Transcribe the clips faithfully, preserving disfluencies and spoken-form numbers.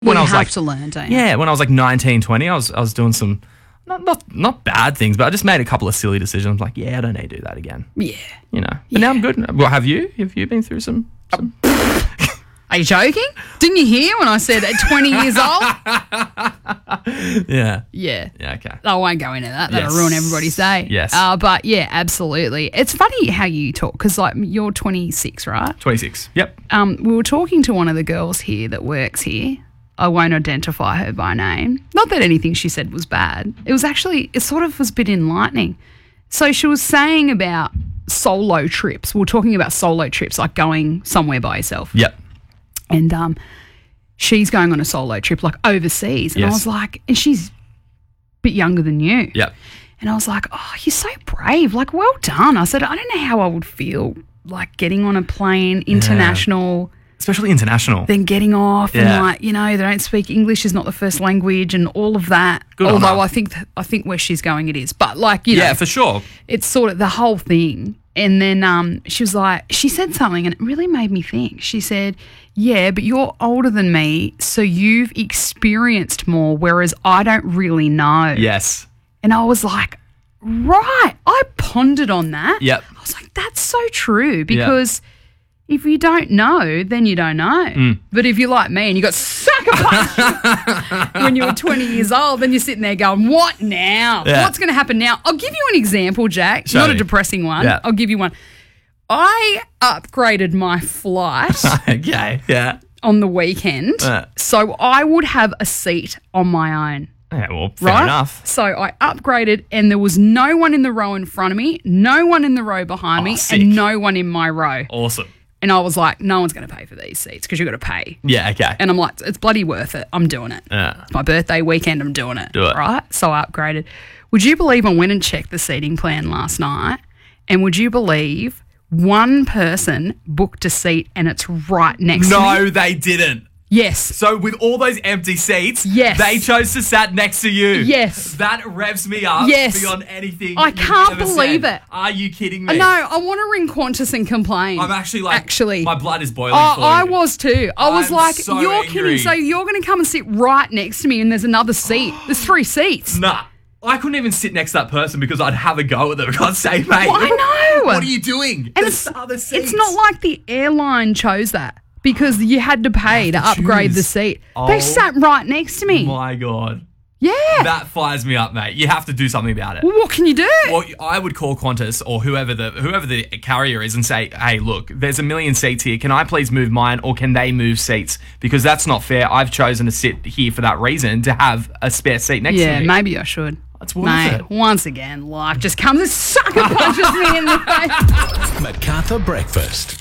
When you I was have like, to learn, don't you? Yeah, when I was like nineteen, twenty, I was I was doing some not not not bad things, but I just made a couple of silly decisions. I'm like, yeah, I don't need to do that again. Yeah. You know. But now I'm good. Well, have you? Have you been through some? some... Are you joking? Didn't you hear when I said at twenty years old? Yeah. Yeah. Yeah. Okay. I won't go into that. That'll Yes. ruin everybody's day. Yes. Uh, but yeah, absolutely. It's funny how you talk because like you're twenty-six, right? twenty-six. Yep. Um, we were talking to one of the girls here that works here. I won't identify her by name. Not that anything she said was bad. It was actually, it sort of was a bit enlightening. So she was saying about solo trips. We were talking about solo trips, like going somewhere by yourself. Yep. And um, she's going on a solo trip, like overseas. And Yes. I was like, and she's a bit younger than you. Yep. And I was like, oh, you're so brave. Like, well done. I said, I don't know how I would feel like getting on a plane, international, Especially international. then getting off Yeah. and like, you know, they don't speak English is not the first language and all of that. Good on Although her. I think th- I think where she's going it is. But like, you know, Yeah, for sure. it's sort of the whole thing. And then um, she was like, she said something and it really made me think. She said, yeah, but you're older than me, so you've experienced more, whereas I don't really know. Yes. And I was like, right. I pondered on that. Yep. I was like, that's so true because if you don't know, then you don't know. Mm. But if you're like me and you got sucker punched when you were twenty years old, then you're sitting there going, what now? Yeah. What's going to happen now? I'll give you an example, Jack. Show Not a me. depressing one. Yeah. I'll give you one. I upgraded my flight Okay. Yeah. on the weekend, Uh. so I would have a seat on my own. Yeah. Well, fair Right? enough. So I upgraded and there was no one in the row in front of me, no one in the row behind me, Oh, sick. and no one in my row. Awesome. And I was like, no one's going to pay for these seats because you've got to pay. Yeah. Okay. And I'm like, it's bloody worth it. I'm doing it. Yeah. It's my birthday weekend. I'm doing it. Do it. Right? So I upgraded. Would you believe I went and checked the seating plan last night? And would you believe one person booked a seat and it's right next to me? No, they didn't. Yes. So with all those empty seats, Yes. they chose to sat next to you. Yes. That revs me up Yes. beyond anything. I you've can't ever believe said. it. Are you kidding me? No, I want to ring Qantas and complain. I'm actually like, Actually. my blood is boiling Oh, for I you. was too. I was I'm like, so you're angry. kidding. So you're going to come and sit right next to me and there's another seat. There's three seats. Nah. I couldn't even sit next to that person because I'd have a go at them. I'd say, mate, Well, I know. what are you doing? And There's it's, other seats. it's not like the airline chose that because you had to pay to, to upgrade choose. the seat. Oh. They sat right next to me. My God. Yeah. That fires me up, mate. You have to do something about it. Well, what can you do? Well, I would call Qantas or whoever the whoever the carrier is and say, hey, look, there's a million seats here. Can I please move mine or can they move seats? Because that's not fair. I've chosen to sit here for that reason, to have a spare seat next yeah, to me. maybe I should. That's worth Mate, it. once again, life just comes and sucker punches me in the face. MacArthur Breakfast.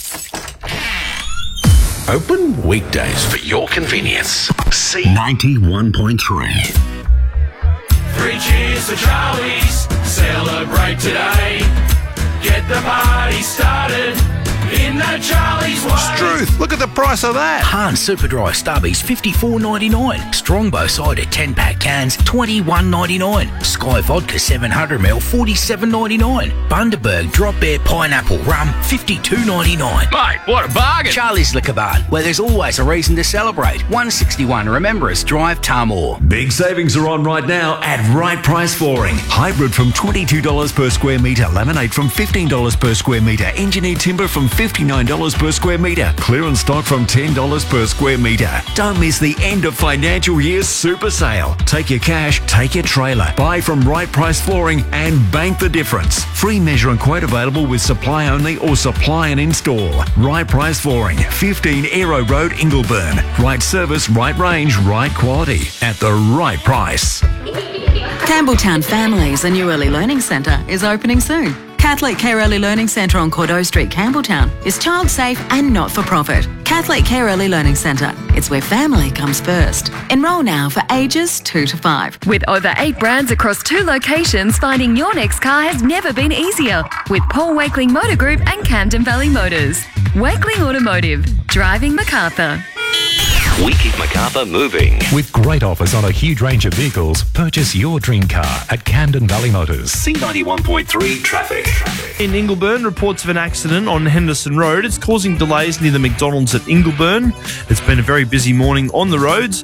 Open weekdays for your convenience. C ninety-one point three. Three cheers to Charlie's, celebrate today. Get the party started in the Charlie's way. Struth, look at the price of that. Han Superdry Stubbies fifty-four ninety-nine. Strongbow cider ten pack cans twenty-one ninety-nine. Sky Vodka seven hundred milliliters forty-seven ninety-nine. Bundaberg Drop Bear Pineapple Rum fifty-two ninety-nine. Mate, what a bargain. Charlie's Liquor Barn, where there's always a reason to celebrate. one sixty-one Remembrance Drive, Tarmore. Big savings are on right now at Right Price Flooring. Hybrid from twenty-two dollars per square metre. Laminate from fifteen dollars per square metre. Engineered timber from fifty-nine dollars per square metre. Clearance stock from ten dollars per square metre. Don't miss the end of financial year's super sale. Take your cash, take your trailer. Buy from Right Price Flooring and bank the difference. Free measure and quote available with supply only or supply and install. Right Price Flooring, fifteen Aero Road, Ingleburn. Right service, right range, right quality. At the right price. Campbelltown Families, a new early learning centre, is opening soon. Catholic Care Early Learning Centre on Cordeaux Street, Campbelltown is child safe and not-for-profit. Catholic Care Early Learning Centre. It's where family comes first. Enrol now for ages two to five. With over eight brands across two locations, finding your next car has never been easier. With Paul Wakeling Motor Group and Camden Valley Motors. Wakeling Automotive. Driving MacArthur. We keep Macarthur moving. With great offers on a huge range of vehicles, purchase your dream car at Camden Valley Motors. C ninety-one point three traffic. In Ingleburn, reports of an accident on Henderson Road. It's causing delays near the McDonald's at Ingleburn. It's been a very busy morning on the roads.